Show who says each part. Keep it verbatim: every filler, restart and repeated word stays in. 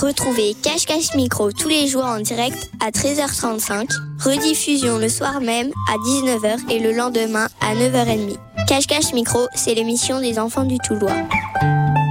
Speaker 1: Retrouvez Cache Cache Micro tous les jours en direct à treize heures trente-cinq, rediffusion le soir même à dix-neuf heures et le lendemain à neuf heures trente. Cache Cache Micro, c'est l'émission des enfants du Toulois.